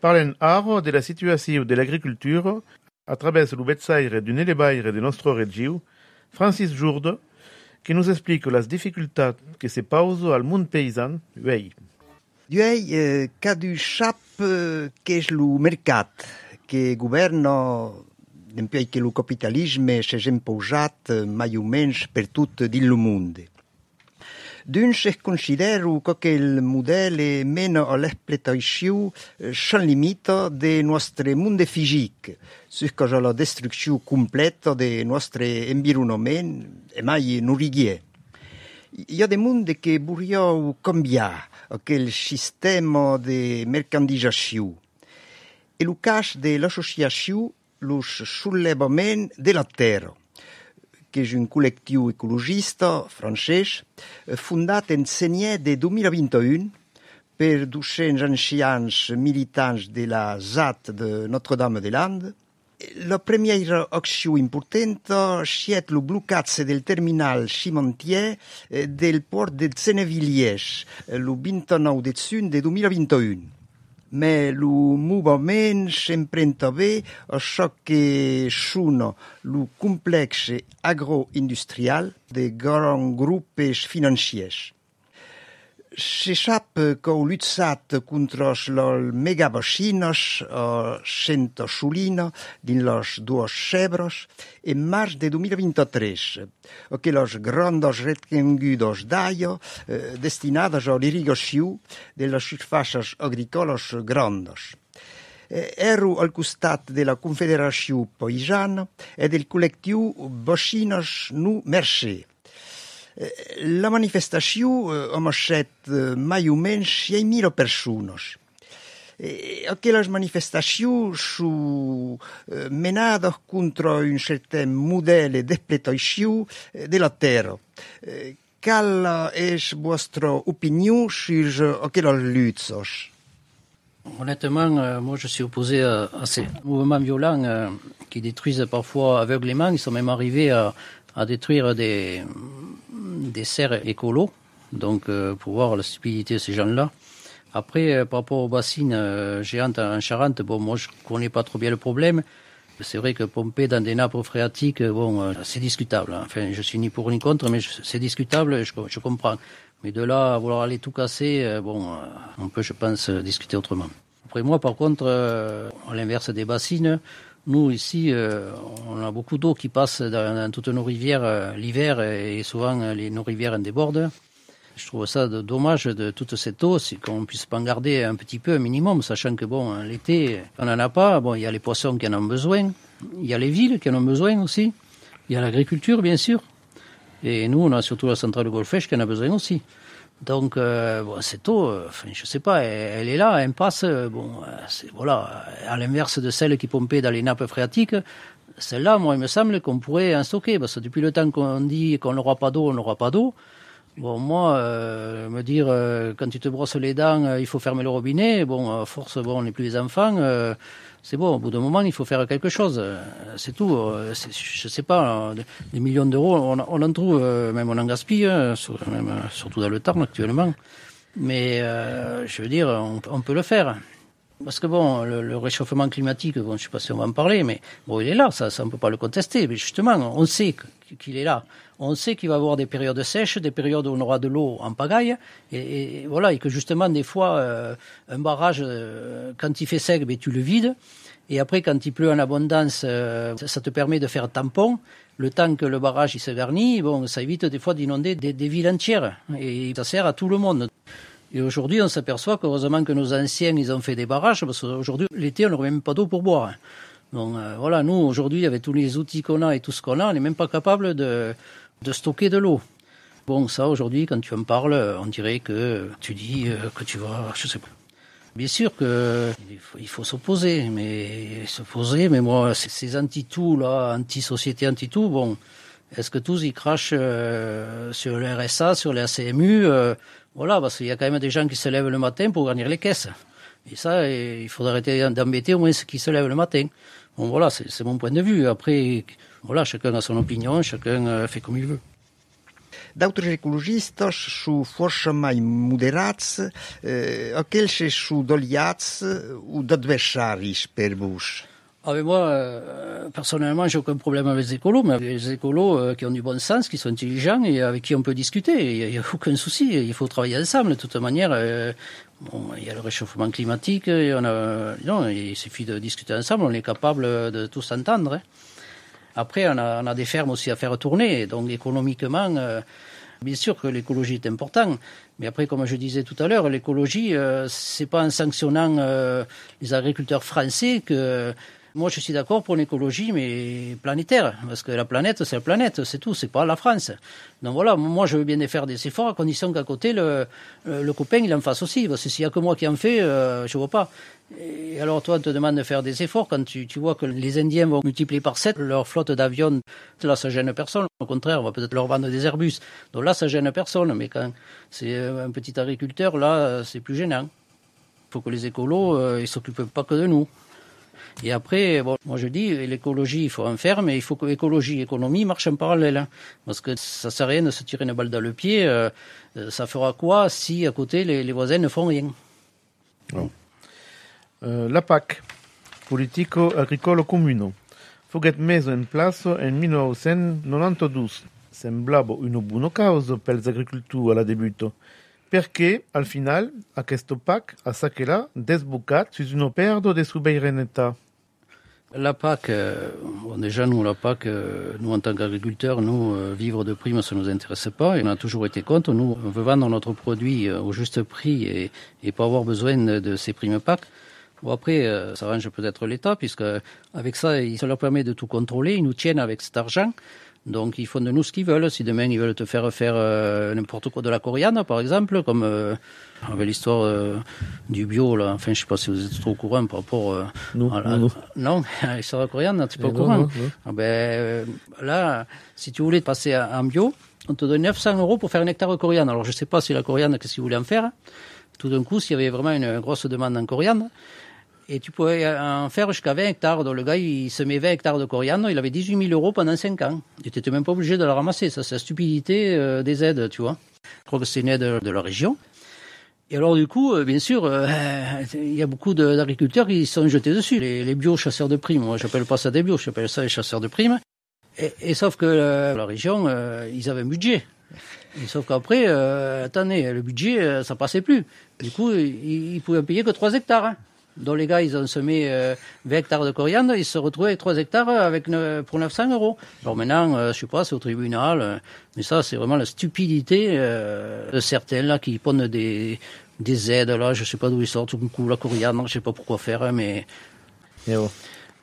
Parlem aro de la situació de l'agricultura a través du betsaire d'un elevaire de nostre regiu, Francis Jourde, qui nous explique les difficultés que se posent al món paysan, uei. Uei, cadu chap che è lo mercat che governa dempuei che lo capitalisme s'è imposat mai o mens per tutto il mondo. Dunque considero che il modello meno all'esploitazione sans limite del nostro mondo fisico, suscita la distruzione completa del nostro environnemento e mai non richiede. Il y a des mondes che vogliono cambiare quel sistema di mercantilizzazione. E il caso dell'associazione Los Soulèvements de la Terre, che è un collettivo ecologista francese fondato in Segné del 2021 per 200 ancians militanti della ZAT de Notre-Dame-des-Landes. La prima azione importante è stata il bloccaggio del terminal cimentier del porto di Sénévilliers il 29 dicembre del 2021. Ma il movimento si imprenta a ciò che sono il complesso agro-industriale dei grandi gruppi finanziari. Si sa che ha lottato contro le megavaccine a Saint-Choulin nelle due Sèvres in marzo del 2023, che le grandi rettangoli d'acqua destinate all'irrigazione delle superfici agricole grandi. Ero al costato della Confederazione Paesana e del collettivo Bacines Nou Marché. La manifestazione ha marciato mai o meno 6.000 persone. Aquelas manifestazioni sono menate contro un certo modello di esploitazione della terra. Quelle è la vostra opinione sur aquelas luttes? Honnêtement, moi je suis opposé à ces mouvements violents qui détruisent parfois aveuglément. Ils sont même arrivés à détruire des serres écolos, donc pour voir la stupidité de ces gens-là. Après, par rapport aux bassines géantes en Charente, bon, moi je connais pas trop bien le problème. C'est vrai que pomper dans des nappes phréatiques, bon, c'est discutable. Enfin, je suis ni pour ni contre, mais c'est discutable, je comprends. Mais de là à vouloir aller tout casser, bon, on peut, je pense, discuter autrement. Après moi, par contre, à l'inverse des bassines, nous, ici, on a beaucoup d'eau qui passe dans toutes nos rivières l'hiver et souvent nos rivières en débordent. Je trouve ça dommage de toute cette eau, c'est qu'on puisse pas en garder un petit peu, un minimum, sachant que bon, l'été, on n'en a pas. Bon, il y a les poissons qui en ont besoin, il y a les villes qui en ont besoin aussi, il y a l'agriculture, bien sûr. Et nous, on a surtout la centrale de Golfech qui en a besoin aussi. Donc, bon, cette eau, enfin, je sais pas, elle est là, elle passe, bon, voilà, à l'inverse de celle qui pompait dans les nappes phréatiques, celle-là, moi, il me semble qu'on pourrait en stocker, parce que depuis le temps qu'on dit qu'on n'aura pas d'eau, on n'aura pas d'eau. Bon, moi, me dire, quand tu te brosses les dents, il faut fermer le robinet, bon, à force, bon, on n'est plus des enfants, c'est bon, au bout d'un moment, il faut faire quelque chose, c'est tout. Je sais pas, des millions d'euros, on en trouve, même on en gaspille, surtout dans le Tarn actuellement. Mais, je veux dire, on peut le faire. Parce que bon, le réchauffement climatique, bon, je sais pas si on va en parler, mais bon, il est là, ça on peut pas le contester. Mais justement, on sait qu'il est là. On sait qu'il va y avoir des périodes sèches, des périodes où on aura de l'eau en pagaille, et voilà, et que justement, des fois, un barrage, quand il fait sec, ben, tu le vides, et après, quand il pleut en abondance, ça te permet de faire tampon. Le temps que le barrage il se garnit, bon, ça évite des fois d'inonder des villes entières, et ça sert à tout le monde. Et aujourd'hui, on s'aperçoit qu'heureusement que nos anciens, ils ont fait des barrages, parce qu'aujourd'hui, l'été, on n'aurait même pas d'eau pour boire. Donc voilà, nous, aujourd'hui, avec tous les outils qu'on a et tout ce qu'on a, on n'est même pas capable de stocker de l'eau. Bon, ça, aujourd'hui, quand tu en parles, on dirait que tu dis que tu vas, je sais pas. Bien sûr que il faut s'opposer, mais moi, ces anti-tout, là, anti-société, anti-tout, bon, est-ce que tous, ils crachent sur le RSA, sur la CMU, voilà, parce qu'il y a quand même des gens qui se lèvent le matin pour garnir les caisses. Et ça, il faudrait arrêter d'embêter au moins ceux qui se lèvent le matin. Bon, voilà, c'est mon point de vue. Après, voilà, chacun a son opinion, chacun fait comme il veut. D'autres ecologistes sont forcément modérats, aquells sont doliats ou d'adversaires pour vous. Ah mais moi, personnellement, j'ai aucun problème avec les écolos, mais avec les écolos qui ont du bon sens, qui sont intelligents et avec qui on peut discuter. Il y a aucun souci. Il faut travailler ensemble. De toute manière, il y a le réchauffement climatique. Non, il suffit de discuter ensemble. On est capable de tous s'entendre. Hein. Après, on a des fermes aussi à faire tourner. Donc, économiquement, bien sûr que l'écologie est important. Mais après, comme je disais tout à l'heure, l'écologie, c'est pas en sanctionnant les agriculteurs français que... Moi, je suis d'accord pour une écologie, mais planétaire, parce que la planète, c'est tout, c'est pas la France. Donc voilà, moi, je veux bien faire des efforts à condition qu'à côté, le copain, il en fasse aussi. Parce que s'il y a que moi qui en fais, je vois pas. Et alors, toi, on te demande de faire des efforts quand tu vois que les Indiens vont multiplier par 7 leur flotte d'avions. Là, ça gêne personne. Au contraire, on va peut-être leur vendre des Airbus. Donc là, ça gêne personne. Mais quand c'est un petit agriculteur, là, c'est plus gênant. Il faut que les écolos, ils s'occupent pas que de nous. Et après, bon, moi je dis, l'écologie, il faut en faire, mais il faut que l'écologie et l'économie marchent en parallèle. Hein, parce que ça sert à rien de se tirer une balle dans le pied. Ça fera quoi si à côté les voisins ne font rien? Oh. La PAC, Politico Agricolo Comune, fu messo in place en 1992. Semblava una buona causa per gli agricoltori alla debutto, perché al final questo PAC a sacchera desbucat su una perdita di souveraineté. La PAC, bon déjà nous la PAC, nous en tant qu'agriculteurs, vivre de primes ça nous intéresse pas et on a toujours été contre. Nous on veut vendre notre produit au juste prix et pas avoir besoin de ces primes PAC. Bon après ça arrange peut-être l'État puisque avec ça ça leur permet de tout contrôler, ils nous tiennent avec cet argent. Donc ils font de nous ce qu'ils veulent. Si demain ils veulent te faire n'importe quoi de la coriandre, par exemple, comme avec l'histoire du bio là. Enfin, je sais pas si vous êtes trop au courant par rapport. Non, l'histoire de la coriandre, tu es pas au courant. Non. Ah ben là, si tu voulais passer en bio, on te donne 900 € pour faire un hectare de coriandre. Alors je sais pas si la coriandre, qu'est-ce qu'ils voulaient en faire. Tout d'un coup, s'il y avait vraiment une grosse demande en coriandre. Et tu pouvais en faire jusqu'à 20 hectares. Donc le gars, il se met 20 hectares de coriandre, il avait 18 000 € pendant 5 ans. Tu n'étais même pas obligé de la ramasser. Ça, c'est la stupidité des aides, tu vois. Je crois que c'est une aide de la région. Et alors du coup, bien sûr, il y a beaucoup d'agriculteurs qui sont jetés dessus. Les bio-chasseurs de primes, moi j'appelle pas ça des bio, j'appelle ça les chasseurs de primes. Et sauf que la région, ils avaient un budget. Et sauf qu'après, attendez, le budget, ça passait plus. Du coup, ils pouvaient payer que 3 hectares. Hein. Donc les gars, ils ont semé 20 hectares de coriandre, ils se retrouvaient avec 3 hectares pour 900 €. Alors maintenant, je sais pas, c'est au tribunal, mais ça, c'est vraiment la stupidité de certains là qui prennent des aides là, je sais pas d'où ils sortent, tout d'un coup la coriandre, je sais pas pourquoi faire, mais. Et oh.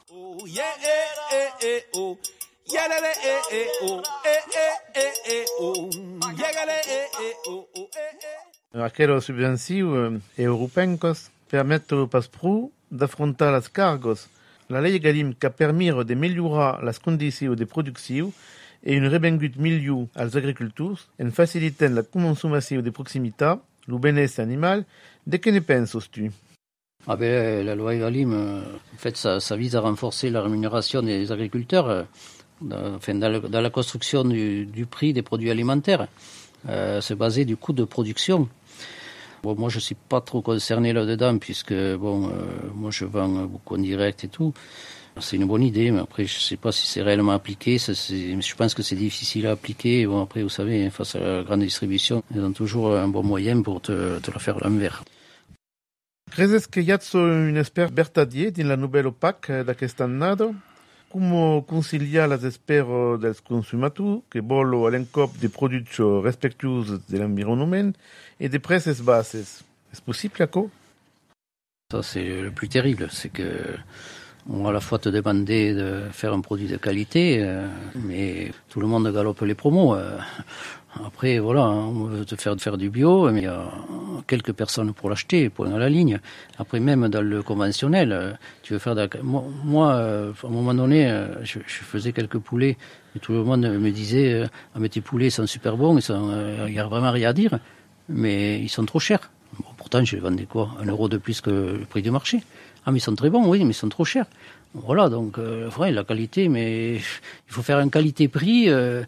Aquelles subventions europeiennes permettono pas prou d'affrontar les cargos. La lei Galim che permiro de melhorar les condicions de production et une revengut milieu als agricultors en facilitant la consommation de proximité, le bien-être animal. De que ne penses tu? Ah ben, la loi Galim, en fait, ça vise à renforcer la rémunération des agriculteurs, dans la construction du prix des produits alimentaires. C'est basé du coût de production. Bon, moi, je suis pas trop concerné là-dedans puisque moi, je vends beaucoup en direct et tout. C'est une bonne idée, mais après, je sais pas si c'est réellement appliqué. Je pense que c'est difficile à appliquer. Bon, après, vous savez, face à la grande distribution, ils ont toujours un bon moyen pour te la faire à l'envers. Credes que hi ha un expert vertadier dans la nouvelle PAC d'aquest annada? Come conciliar les espères dels consumators que volen a l'encop de produits respectueux de l'environnement et de preces basses? Est-ce possible, Jaco? Ça, c'est le plus terrible, c'est que on va à la fois te demander de faire un produit de qualité, mais tout le monde galope les promos. Après, voilà, on veut te faire du bio, mais il y a quelques personnes pour l'acheter, point à la ligne. Après, même dans le conventionnel, tu veux faire moi, à un moment donné, je faisais quelques poulets, et tout le monde me disait, mais tes poulets sont super bons, il y a vraiment rien à dire, mais ils sont trop chers. Bon, pourtant, je les vendais quoi, 1 € de plus que le prix du marché. Ah, mais ils sont très bons, oui, mais ils sont trop chers. Voilà, donc, la qualité, mais il faut faire un qualité-prix.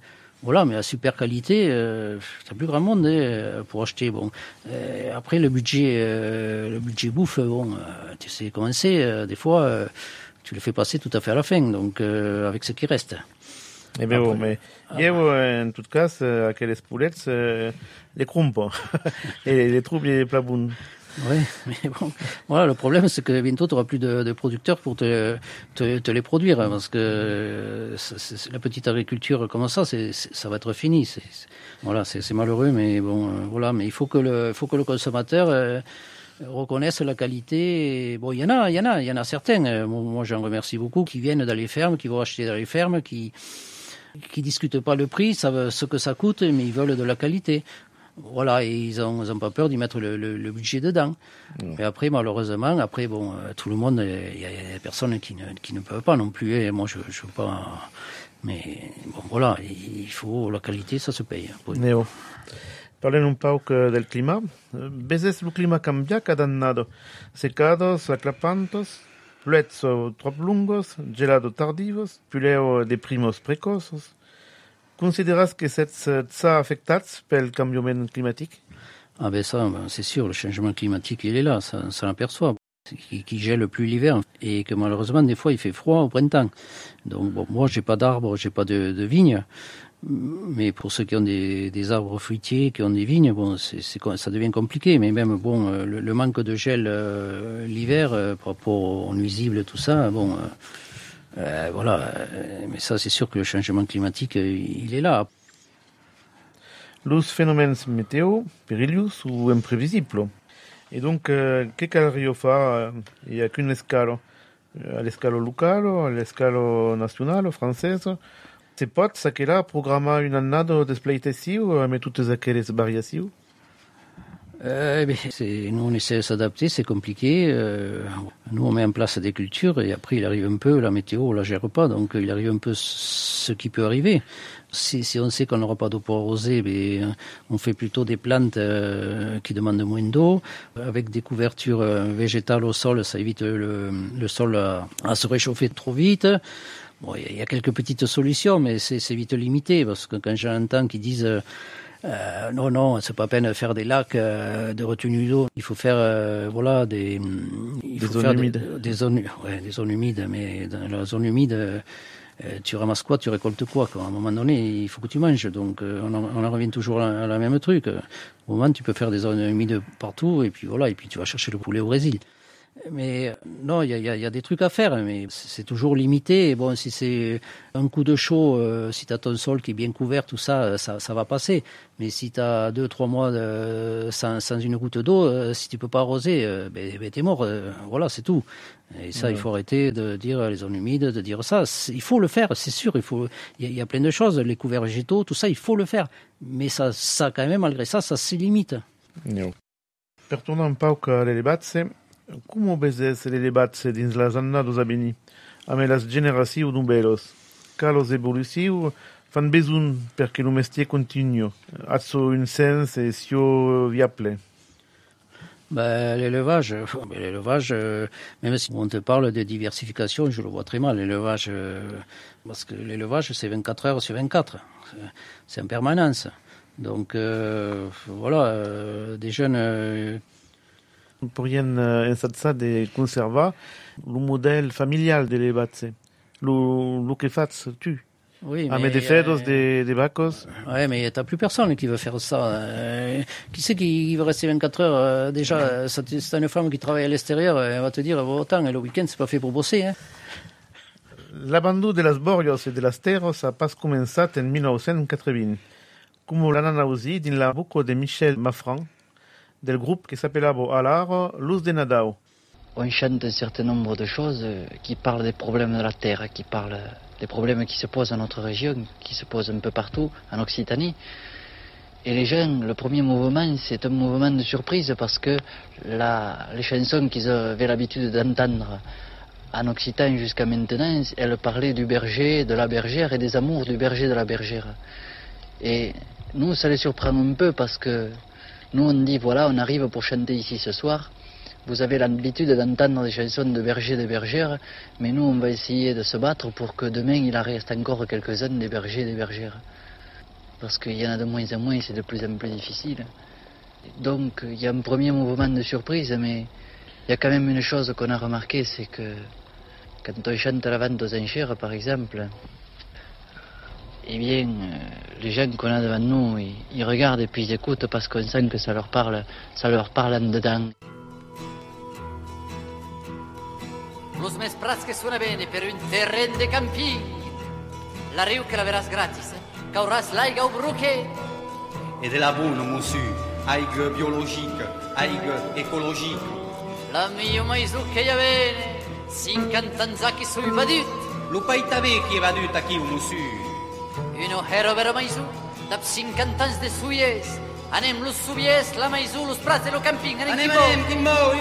Voilà, mais à super qualité, t'as plus grand monde pour acheter. Bon, après le budget bouffe, bon, tu sais comment c'est. Des fois, tu le fais passer tout à fait à la fin, donc avec ce qui reste. Eh bien, bon, mais en tout cas, aquelles poulettes, les crumpes, et les troubles et les plabounes. Oui, mais bon, voilà, le problème, c'est que bientôt, tu n'auras plus de producteurs pour te les produire, parce que la petite agriculture comme ça, ça va être fini. Voilà, c'est malheureux, mais bon, voilà, mais il faut que le consommateur reconnaissent la qualité. Bon, il y en a certains. Moi, j'en remercie beaucoup qui viennent dans les fermes, qui vont acheter dans les fermes, qui discutent pas le prix, savent ce que ça coûte, mais ils veulent de la qualité. Voilà, et ils ont pas peur d'y mettre le budget dedans. Mais après, malheureusement, bon, tout le monde, il y a des personnes qui ne peuvent pas non plus. Et moi, je veux pas. Mais bon, voilà, il faut la qualité, ça se paye. Neo. Parlem un pouco del clima. Vezes lo clima cambia cada annado. Secados, aclapantos, pluetso trop lungos, gelado tardivos, puleo de primos precoces. Consideras que ça affectats pel cambiament climatique? Ah ben ça, c'est sûr, le changement climatique, il est là, ça l'aperçoit. Qui gèle plus l'hiver et que malheureusement des fois il fait froid au printemps. Donc bon, moi j'ai pas d'arbres, j'ai pas de vignes, mais pour ceux qui ont des arbres fruitiers, qui ont des vignes, bon, ça devient compliqué. Mais même bon, le manque de gel l'hiver par rapport aux nuisibles, tout ça, bon. Voilà, mais ça c'est sûr que le changement climatique, il est là. Los phénomènes météo, perilous ou imprévisibles. Et donc, che calario fa? Il n'y a qu'une escale. À l'escalo locale, à l'escalo nationale, française. C'est pas ça que là, programma une année d'espleitessiu, mais toutes aquelles variations? Nous on essaie de s'adapter, c'est compliqué. Nous on met en place des cultures et après il arrive un peu, la météo on la gère pas, donc il arrive un peu ce qui peut arriver. Si on sait qu'on n'aura pas d'eau pour arroser, on fait plutôt des plantes qui demandent moins d'eau. Avec des couvertures végétales au sol, ça évite le sol à se réchauffer trop vite. Bon, il y a quelques petites solutions, mais c'est vite limité, parce que quand j'entends qu'ils disent non, c'est pas peine de faire des lacs de retenue d'eau. Il faut faire des zones humides, mais dans la zone humide, tu ramasses quoi, tu récoltes quoi. À un moment donné, il faut que tu manges. Donc on en revient toujours à la même truc. Au moment, tu peux faire des zones humides partout, et puis voilà, et puis tu vas chercher le poulet au Brésil. Mais non, il y a des trucs à faire, mais c'est toujours limité. Et bon, si c'est un coup de chaud, si tu as ton sol qui est bien couvert, tout ça, ça va passer. Mais si tu as 2-3 mois sans une goutte d'eau, si tu peux pas arroser, t'es mort. Voilà, c'est tout. Et ça, il faut arrêter de dire les zones humides, de dire ça. Il faut le faire, c'est sûr. Il y a plein de choses, les couverts végétaux, tout ça, il faut le faire. Mais ça quand même, malgré ça se limite. No. Per tornar un poc alle levatze, come vezes le levatze dins las annados a venir, amb las generacions nubelos? Calos evolusius fan besoin perché lo mestier continue, azzo un sens e sio viable. L'élevage, même si on te parle de diversification, je le vois très mal. L'élevage, parce que l'élevage, c'est 24 heures sur 24. C'est en permanence. Donc, des jeunes... Pourrien ensatzar de conservar le modèle familial de levatze. Lo que fats tu. Oui, mais des fedos, des vacos. Ouais, mais t'as plus personne qui veut faire ça. Qui c'est qui veut rester 24 heures déjà, c'est une femme qui travaille à l'extérieur, elle va te dire, autant, le week-end, c'est pas fait pour bosser. Hein. L'abandon de las borrios et de las terres a pas començat en 1980. Comme l'anana aussi dans la boucle de Michel Maffran, del groupe qui s'appelait alors Luz de Nadao. On chante un certain nombre de choses qui parlent des problèmes de la terre, qui parlent des problèmes qui se posent dans notre région, qui se posent un peu partout en Occitanie. Et les gens, le premier mouvement, c'est un mouvement de surprise parce que les chansons qu'ils avaient l'habitude d'entendre en occitan jusqu'à maintenant, elles parlaient du berger, de la bergère et des amours du berger et de la bergère. Et nous, ça les surprend un peu parce que nous, on dit, voilà, on arrive pour chanter ici ce soir. Vous avez l'habitude d'entendre des chansons de bergers et de bergères, mais nous, on va essayer de se battre pour que demain, il en reste encore quelques-uns des bergers et des bergères. parce qu'il y en a de moins en moins et c'est de plus en plus difficile. Donc il y a un premier mouvement de surprise, mais il y a quand même une chose qu'on a remarqué, c'est que quand on chante la vente aux enchères, par exemple, eh bien, les gens qu'on a devant nous, ils regardent et puis ils écoutent parce qu'on sent que ça leur parle en dedans. Los mes prats che suona bene per un terreno de camping. La riu che la verras gratis, cauras l'aiga o bruche. Et de la bonne, monsieur, aigue biologique, aigue écologique. La mio maisu che ya bene, 50 anzacchi sui vadut. Lo paitave qui va du taki, monsieur. Uno hero vero maisu, dap 50 ans de suyes. Anem los subies, la maisu, los prats de lo camping, anem Anem, Timbo,